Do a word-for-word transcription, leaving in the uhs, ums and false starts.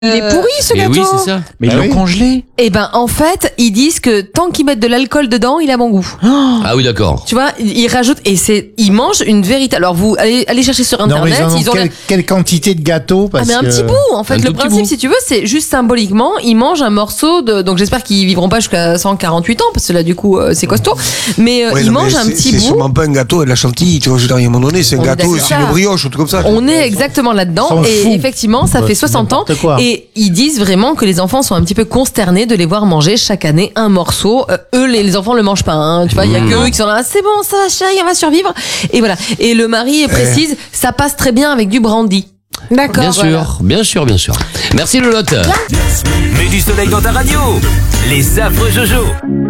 Il est pourri ce Mais gâteau. oui, c'est ça. Mais Bah ils l'ont oui. congelé. Et ben en fait, ils disent que tant qu'ils mettent de l'alcool dedans, il a bon goût. Ah oui, d'accord. Tu vois, ils rajoutent et c'est ils mangent une véritable. Alors vous allez allez chercher sur Non, mais internet, ils en ont ils ont quelle, quelle quantité de gâteaux Ah parce mais un que... petit bout en fait Un le tout petit principe bout. si tu veux c'est juste symboliquement ils mangent un morceau de donc j'espère qu'ils vivront pas jusqu'à cent quarante-huit ans parce que là du coup euh, c'est costaud mais euh, Ouais, ils non, mais mangent un c'est- petit C'est bout. sûrement pas un gâteau et de la chantilly, tu vois, je veux dire, à un moment donné, c'est un On est gâteau, d'accord. c'est une brioche, ou tout comme ça. On est exactement là-dedans S'en et fout. effectivement ça Bah, fait c'est soixante ans n'importe quoi. et ils disent vraiment que les enfants sont un petit peu consternés de les voir manger chaque année un morceau. Euh, eux les, les enfants le mangent pas hein, tu vois il y a que eux qui sont là c'est bon ça chérie on va survivre et voilà et le mari précise ça passe très bien avec du brandy. D'accord. Bien sûr, bien sûr, bien sûr. Merci Lolotte. Mets du soleil dans ta radio. Les affreux Jojo.